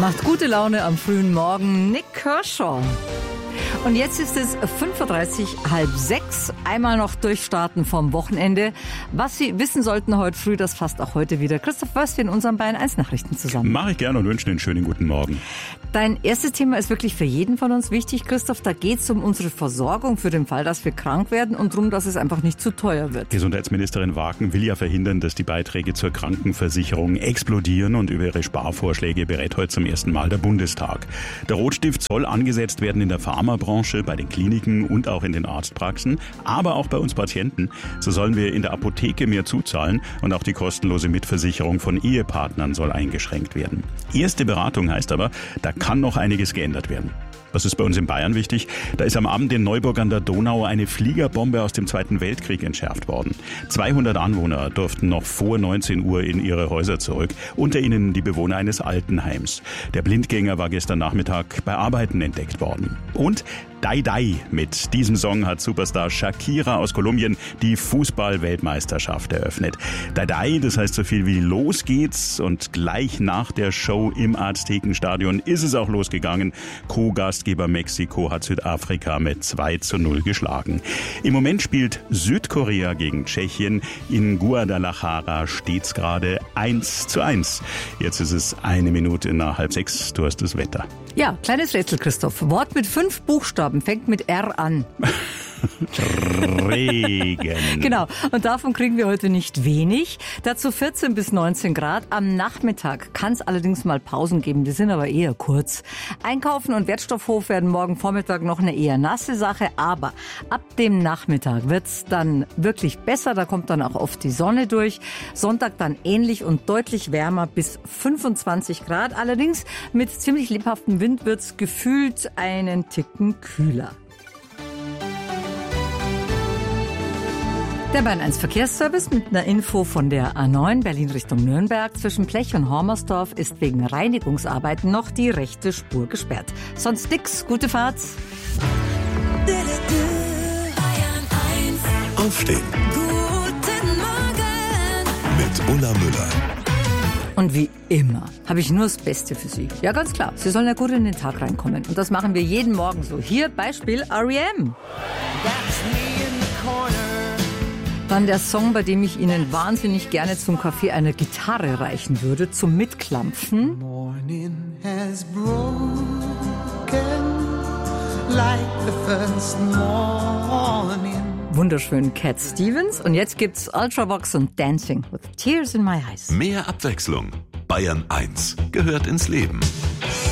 Macht gute Laune am frühen Morgen, Nik Kershaw. Und jetzt ist es 5:30 Uhr, 5:30. Einmal noch durchstarten vom Wochenende. Was Sie wissen sollten heute früh, das fasst auch heute wieder Christoph Wörst in unseren Bayern 1 Nachrichten zusammen. Mache ich gerne und wünsche einen schönen guten Morgen. Dein erstes Thema ist wirklich für jeden von uns wichtig, Christoph. Da geht es um unsere Versorgung für den Fall, dass wir krank werden und darum, dass es einfach nicht zu teuer wird. Gesundheitsministerin Wagen will ja verhindern, dass die Beiträge zur Krankenversicherung explodieren, und über ihre Sparvorschläge berät heute zum ersten Mal der Bundestag. Der Rotstift soll angesetzt werden in der Pharmabranche, bei den Kliniken und auch in den Arztpraxen, aber auch bei uns Patienten. So sollen wir in der Apotheke mehr zuzahlen, und auch die kostenlose Mitversicherung von Ehepartnern soll eingeschränkt werden. Erste Beratung heißt aber, da kann noch einiges geändert werden. Was ist bei uns in Bayern wichtig? Da ist am Abend in Neuburg an der Donau eine Fliegerbombe aus dem Zweiten Weltkrieg entschärft worden. 200 Anwohner durften noch vor 19 Uhr in ihre Häuser zurück. Unter ihnen die Bewohner eines Altenheims. Der Blindgänger war gestern Nachmittag bei Arbeiten entdeckt worden. Und Dai Dai. Mit diesem Song hat Superstar Shakira aus Kolumbien die Fußball-Weltmeisterschaft eröffnet. Dai Dai, das heißt so viel wie los geht's, und gleich nach der Show im Aztekenstadion ist es auch losgegangen. Co-Gastgeber Mexiko hat Südafrika mit 2:0 geschlagen. Im Moment spielt Südkorea gegen Tschechien. In Guadalajara steht's gerade 1:1. Jetzt ist es 1 Minute nach 5:30. Du hast das Wetter. Ja, kleines Rätsel, Christoph. Wort mit 5 Buchstaben fängt mit R an. Regen. Genau, und davon kriegen wir heute nicht wenig. Dazu 14 bis 19 Grad. Am Nachmittag kann es allerdings mal Pausen geben, die sind aber eher kurz. Einkaufen und Wertstoffhof werden morgen Vormittag noch eine eher nasse Sache, aber ab dem Nachmittag wird's dann wirklich besser, da kommt dann auch oft die Sonne durch. Sonntag dann ähnlich und deutlich wärmer bis 25 Grad. Allerdings mit ziemlich lebhaftem Wind wird's gefühlt einen Ticken kühler. Der Bayern 1 Verkehrsservice mit einer Info von der A9 Berlin Richtung Nürnberg. Zwischen Plech und Hormersdorf ist wegen Reinigungsarbeiten noch die rechte Spur gesperrt. Sonst nix, gute Fahrt. Aufstehen. Guten Morgen. Mit Ulla Müller. Und wie immer habe ich nur das Beste für Sie. Ja, ganz klar, Sie sollen ja gut in den Tag reinkommen. Und das machen wir jeden Morgen so. Hier Beispiel R.E.M. Dann der Song, bei dem ich Ihnen wahnsinnig gerne zum Kaffee eine Gitarre reichen würde, zum Mitklampfen. Morning has broken like the first morning. Wunderschön, Cat Stevens. Und jetzt gibt's Ultravox und Dancing with Tears in My Eyes. Mehr Abwechslung. Bayern 1 gehört ins Leben.